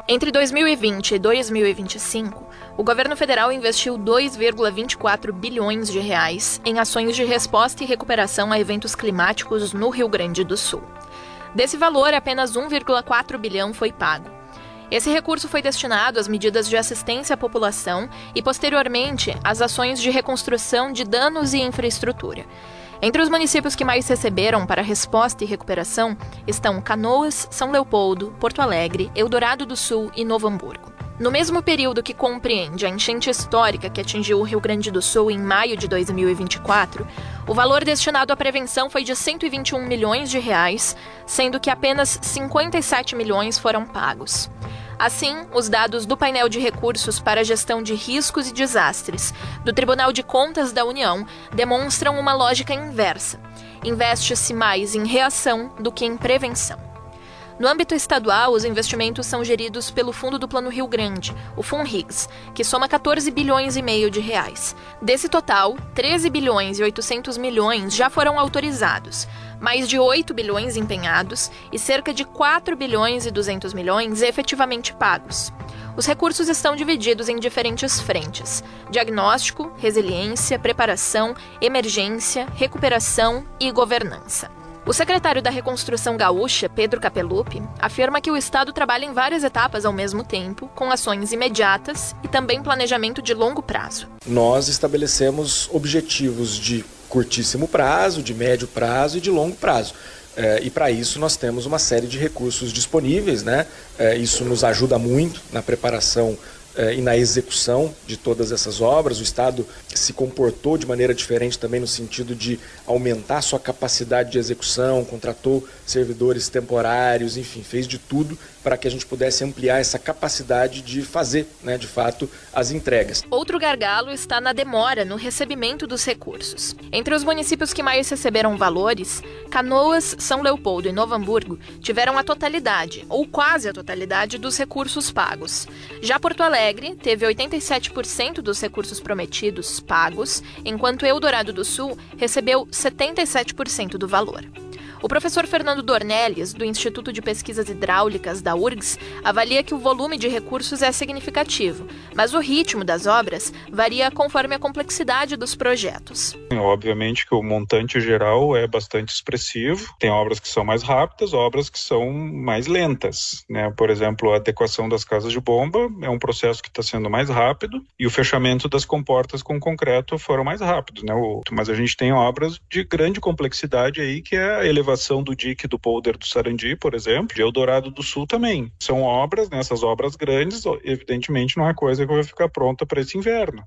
Entre 2020 e 2025, o governo federal investiu 2,24 bilhões de reais em ações de resposta e recuperação a eventos climáticos no Rio Grande do Sul. Desse valor, apenas 1,4 bilhão foi pago. Esse recurso foi destinado às medidas de assistência à população e, posteriormente, às ações de reconstrução de danos e infraestrutura. Entre os municípios que mais receberam para resposta e recuperação estão Canoas, São Leopoldo, Porto Alegre, Eldorado do Sul e Novo Hamburgo. No mesmo período que compreende a enchente histórica que atingiu o Rio Grande do Sul em maio de 2024, o valor destinado à prevenção foi de 121 milhões de reais, sendo que apenas 57 milhões foram pagos. Assim, os dados do painel de recursos para a gestão de riscos e desastres do Tribunal de Contas da União demonstram uma lógica inversa. Investe-se mais em reação do que em prevenção. No âmbito estadual, os investimentos são geridos pelo Fundo do Plano Rio Grande, o FUNRIGS, que soma 14 bilhões e meio de reais. Desse total, 13 bilhões e 800 milhões já foram autorizados, mais de 8 bilhões empenhados e cerca de 4 bilhões e 200 milhões efetivamente pagos. Os recursos estão divididos em diferentes frentes: diagnóstico, resiliência, preparação, emergência, recuperação e governança. O secretário da Reconstrução Gaúcha, Pedro Capellupi, afirma que o Estado trabalha em várias etapas ao mesmo tempo, com ações imediatas e também planejamento de longo prazo. Nós estabelecemos objetivos de curtíssimo prazo, de médio prazo e de longo prazo. E para isso nós temos uma série de recursos disponíveis, né? Isso nos ajuda muito na preparação e na execução de todas essas obras. O Estado se comportou de maneira diferente também no sentido de aumentar sua capacidade de execução, contratou servidores temporários, enfim, fez de tudo para que a gente pudesse ampliar essa capacidade de fazer, né, de fato, as entregas. Outro gargalo está na demora no recebimento dos recursos. Entre os municípios que mais receberam valores, Canoas, São Leopoldo e Novo Hamburgo tiveram a totalidade, ou quase a totalidade, dos recursos pagos. Já Porto Alegre teve 87% dos recursos prometidos pagos, enquanto Eldorado do Sul recebeu 77% do valor. O professor Fernando Dornelles, do Instituto de Pesquisas Hidráulicas da URGS, avalia que o volume de recursos é significativo, mas o ritmo das obras varia conforme a complexidade dos projetos. Obviamente que o montante geral é bastante expressivo. Tem obras que são mais rápidas, obras que são mais lentas, né? Por exemplo, a adequação das casas de bomba é um processo que está sendo mais rápido e o fechamento das comportas com concreto foram mais rápidos, né? Mas a gente tem obras de grande complexidade aí, que é a elevação do dique do polder do Sarandi, por exemplo, de Eldorado do Sul também. São obras, né? Essas obras grandes, evidentemente não é coisa que vai ficar pronta para esse inverno.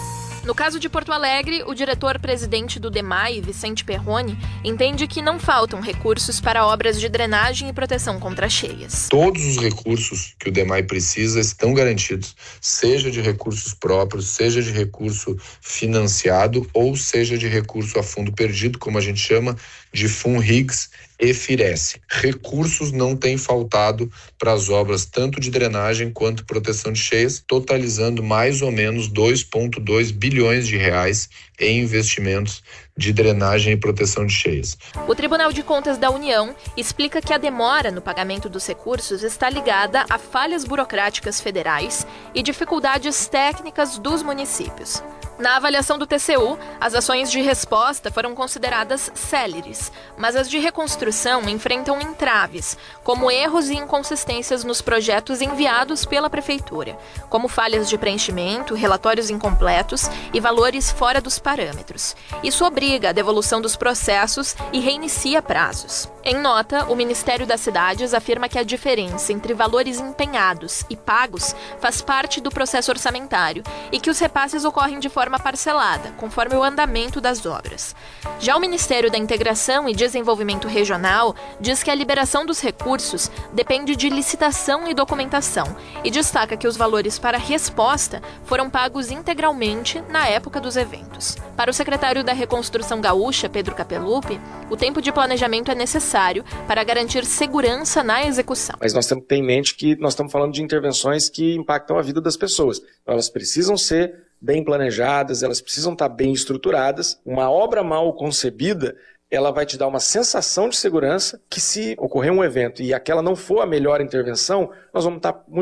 No caso de Porto Alegre, o diretor-presidente do DEMAI, Vicente Perrone, entende que não faltam recursos para obras de drenagem e proteção contra cheias. Todos os recursos que o DEMAI precisa estão garantidos, seja de recursos próprios, seja de recurso financiado ou seja de recurso a fundo perdido, como a gente chama, de FUNRIGS e FIRES. Recursos não têm faltado para as obras tanto de drenagem quanto proteção de cheias, totalizando mais ou menos 2,2 bilhões de reais em investimentos de drenagem e proteção de cheias. O Tribunal de Contas da União explica que a demora no pagamento dos recursos está ligada a falhas burocráticas federais e dificuldades técnicas dos municípios. Na avaliação do TCU, as ações de resposta foram consideradas céleres, mas as de reconstrução enfrentam entraves, como erros e inconsistências nos projetos enviados pela Prefeitura, como falhas de preenchimento, relatórios incompletos e valores fora dos parâmetros. Isso obriga a devolução dos processos e reinicia prazos. Em nota, o Ministério das Cidades afirma que a diferença entre valores empenhados e pagos faz parte do processo orçamentário e que os repasses ocorrem de forma parcelada, conforme o andamento das obras. Já o Ministério da Integração e Desenvolvimento Regional diz que a liberação dos recursos depende de licitação e documentação e destaca que os valores para resposta foram pagos integralmente na época dos eventos. Para o secretário da Reconstrução Gaúcha, Pedro Capellupi, o tempo de planejamento é necessário para garantir segurança na execução. Mas nós temos que ter em mente que nós estamos falando de intervenções que impactam a vida das pessoas. Elas precisam ser bem planejadas, elas precisam estar bem estruturadas. Uma obra mal concebida, ela vai te dar uma sensação de segurança que, se ocorrer um evento e aquela não for a melhor intervenção, nós vamos estar muito